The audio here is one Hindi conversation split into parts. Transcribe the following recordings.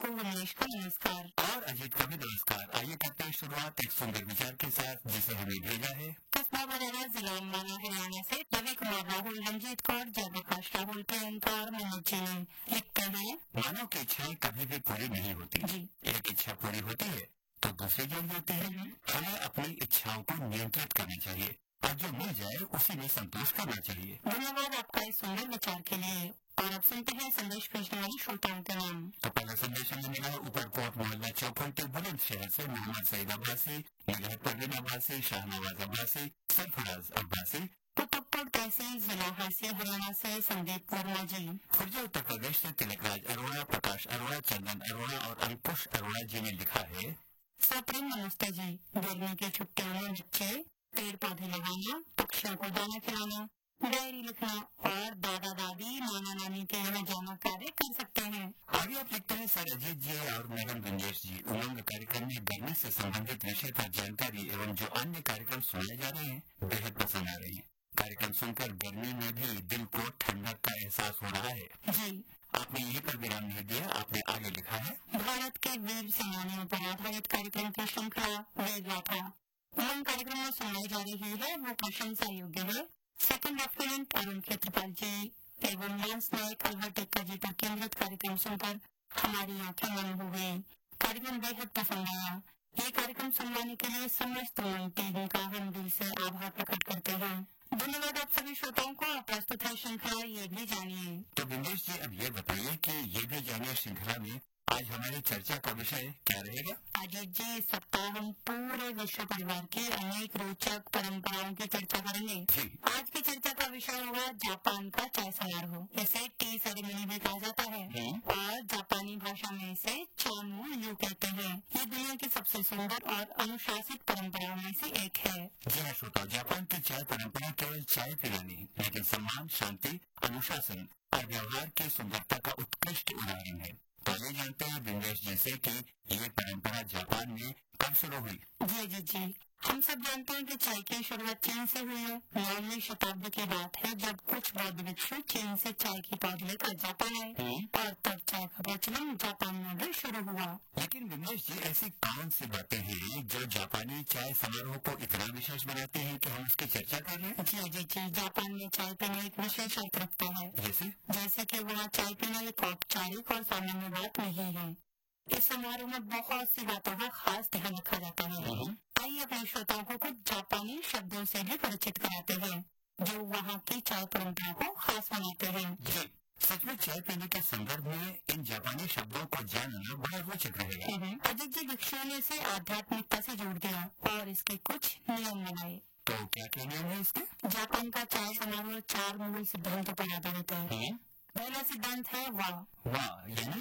उमेश का नमस्कार। और अजीत का भी नमस्कार। आइए करते हैं शुरुआत एक सुंदर विचार के साथ जिसे हमें भेजा है कस्बा बरेला जिला अंबाला हरियाणा से रवि कुमार राहुल रंजीत कौर जयप्रकाश राहुल प्रियंका और मनोज जी ने लिखते हैं, मानव की इच्छाएं कभी भी पूरी नहीं होती। जी एक इच्छा पूरी होती है तो दूसरी जुड़ जाती है। हमें अपनी इच्छाओं को नियंत्रित करना चाहिए और जो मिल जाए उसी में संतोष करना चाहिए। धन्यवाद आपका इस सुंदर विचार के लिए। और अब सुनते हैं संदेश भेजने वाले श्रोताओं के नाम। तो पहला संदेश हमें मिला है ऊपरकोट मोहल्ला चौखंटी बुलंदशहर से मोहम्मद सईद अब्बासी, निगहत परवीन अब्बासी, शाहनवाज अब्बासी, सरफराज अब्बासी। कुतुबपुर तहसील जिला हासिया हरियाणा से संदीप वर्मा जी। खुर्जा उत्तर प्रदेश से तिलकराज अरोड़ा, प्रकाश अरोड़ा, चंदन अरोड़ा और अंकुश अरोड़ा जी ने लिखा है, सप्रेम नमस्ते जी। गर्मी की छुट्टियों में बच्चे पेड़ पौधे लगाना, पक्षियों को दाना खिलाना, डायरी लिखना और दादा दादी नाना नानी के यहाँ जाना कार्य कर सकते हैं। आगे आप लिखते हैं सर अजीत जी और मैडम गंजेश जी, उमंग कार्यक्रम में गर्मी से संबंधित विषय पर जानकारी एवं जो अन्य कार्यक्रम सुनाए जा रहे हैं बेहद पसंद आ रहे हैं। कार्यक्रम सुनकर गर्मी में भी दिल को ठंडक का एहसास हो रहा है। जी आपने यही पर विराम नहीं दिया, आपने आगे लिखा है, भारत के वीर सेनानियों पर आधारित कार्यक्रम की श्रृंखला वीर गाथा उमंग कार्यक्रम में सुनाई जा रही है, वो प्रशंसा योग्य है। सेकंड लेफ्टिनेंट अरुण क्षेत्रपाल जी एवं लांस नायक अल्बर्ट टेक्का जी पर केंद्रित कार्यक्रम सुनकर हमारी आंखें नम हो गई। कार्यक्रम बेहद पसंद आया। ये कार्यक्रम सुनवाने के लिए समस्त उमंग टीम का हम दिल से आभार प्रकट करते हैं। धन्यवाद आप सभी श्रोताओं को। प्रस्तुत है श्रृंखला ये भी जानिए। तो बिंदेश जी अब ये बताइए कि ये भी जानिए श्रृंखला में आज हमारी चर्चा का विषय क्या रहेगा? अजीत जी, इस सप्ताह हम पूरे विश्व परिवार की अनेक रोचक परंपराओं की चर्चा करेंगे। आज की चर्चा का विषय होगा जापान का चाय समारोह। इसे टी सेरेमनी भी कहा जाता है और जापानी भाषा में इसे चानमो यू कहते हैं। ये दुनिया की सबसे सुंदर और अनुशासित परंपराओं में से एक है। जी हाँ श्रोता, जापान की चाय परंपरा केवल चाय पीना नहीं लेकिन सम्मान, शांति, अनुशासन और व्यवहार की सुंदरता का उत्कृष्ट उदाहरण है। तो ये जानते हैं बिंदेश जी से कि ये परंपरा जापान में कब शुरू हुई? जी हम सब जानते हैं कि चाय की शुरुआत चीन से हुई है। 9वीं शताब्दी की बात है जब कुछ बौद्ध भिक्षु चीन से चाय की पौध लेकर जापान आए और तब चाय का प्रचलन जापान में भी शुरू हुआ। लेकिन बिंदेश जी, ऐसी कौन सी बातें हैं जो जापानी चाय समारोह को इतना विशेष बनाते हैं कि हम उसकी चर्चा कर रहे हैं? जी जापान में चाय पीना एक विशेष अर्थ रखता है। जैसे कि वहाँ चाय पीना एक औपचारिक और सामान्य बात नहीं है। इस समारोह में बहुत सी बातों का खास ध्यान रखा जाता है। आइए अपने श्रोताओं को कुछ जापानी शब्दों से भी परिचित कराते हैं जो वहाँ की चाय परंपरा को खास बनाते हैं। जी, सच में चाय पीने के संदर्भ में इन जापानी शब्दों को जानना बड़ा रोचक रहेगा। अजीत जी, भिक्षुओं ने इसे आध्यात्मिकता से जोड़ दिया और इसके कुछ नियम बनाए। तो क्या नियम है इसके? जापान का चाय समारोह 4 मूल सिद्धांतों पर आधारित है। पहला सिद्धांत है वाह यानी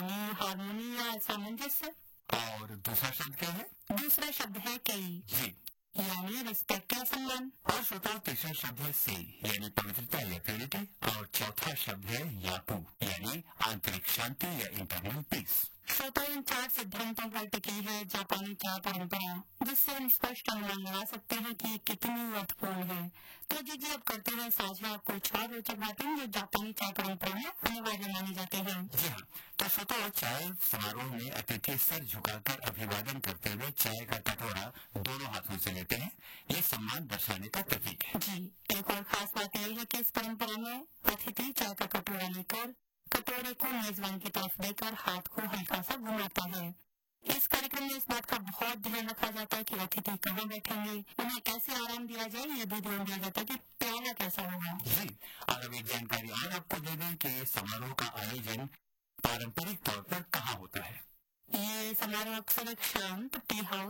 हारमोनी या सामंजस्य। और दूसरा शब्द क्या है? दूसरा शब्द है कई जी यानी रिस्पेक्ट या सम्मान। और श्रोताओं, तीसरा शब्द है सी यानी पवित्रता या प्योरिटी और चौथा शब्द है यापू यानी आंतरिक शांति या इंटरनल पीस। श्रोता, इन 4 सिद्धांतों पर टिकी है जापानी चाय परंपरा, जिससे हम स्पष्ट अनुमान लगा सकते हैं कि कितनी अर्थपूर्ण है। तो जी अब करते हैं साझा कुछ और रोचक बातें जो जापानी चाय परंपरा में अनिवार्य मानी जाती है। जी हाँ, तो श्रोता, चाय समारोह में अतिथि सर झुकाकर अभिवादन करते हुए चाय का कटोरा दोनों हाथों से लेते हैं। ये सम्मान दर्शाने का प्रतीक है। जी, एक और खास बात यह है कि इस परंपरा में अतिथि चाय का कटोरा लेकर कटोरे को मेजबान की तरफ देकर हाथ को हल्का सा घुमाता है। इस कार्यक्रम में इस बात का बहुत ध्यान रखा जाता है कि अतिथि कहाँ बैठेंगे, उन्हें कैसे आराम दिया जाए, ये भी ध्यान दिया जाता है कि प्याला कैसा होगा। जी, और अब एक जानकारी और आपको दे दें कि समारोह का आयोजन पारंपरिक तौर पर कहाँ होता है। ये समारोह अक्सर एक शांत टी हाउस